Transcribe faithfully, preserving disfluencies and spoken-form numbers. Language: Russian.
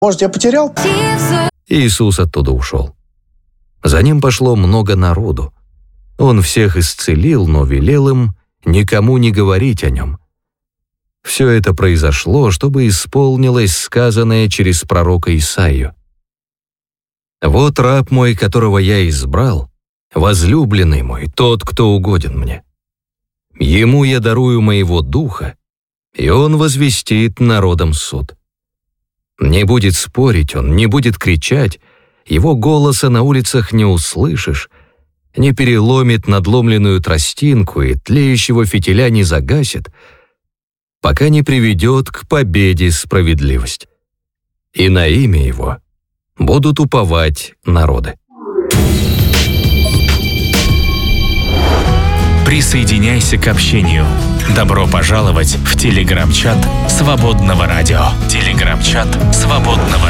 Может, я потерял? Иисус оттуда ушел. За ним пошло много народу. Он всех исцелил, но велел им никому не говорить о нем. Все это произошло, чтобы исполнилось сказанное через пророка Исаию. «Вот раб мой, которого я избрал, возлюбленный мой, тот, кто угоден мне. Ему я дарую моего духа, и он возвестит народам суд. Не будет спорить он, не будет кричать, его голоса на улицах не услышишь, не переломит надломленную тростинку и тлеющего фитиля не загасит, пока не приведет к победе справедливость. И на имя его будут уповать народы». Присоединяйся к общению. Добро пожаловать в телеграм-чат Свободного радио. Телеграм-чат Свободного